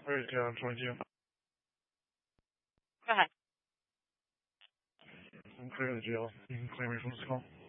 Wait, yeah, I'm talking to you. Go ahead. I'm clear the jail. You can claim me from this call.